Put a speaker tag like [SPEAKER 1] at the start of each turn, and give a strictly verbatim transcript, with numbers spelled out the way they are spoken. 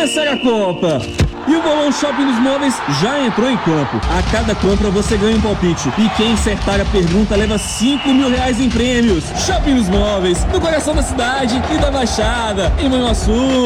[SPEAKER 1] começar a Copa. E o Bolão Shopping dos Móveis já entrou em campo. A cada compra você ganha um palpite. E quem acertar a pergunta leva cinco mil reais em prêmios. Shopping dos Móveis, no coração da cidade e da Baixada, em Manhuaçu.